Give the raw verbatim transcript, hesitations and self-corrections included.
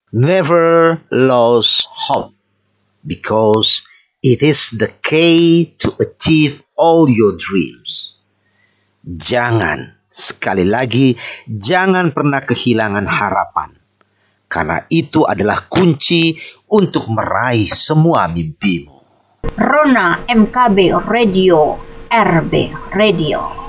Never lose hope because it is the key to achieve all your dreams. Jangan, sekali lagi, jangan pernah kehilangan harapan. Karena itu adalah kunci untuk meraih semua mimpimu. Rona M K B Radio, R B Radio.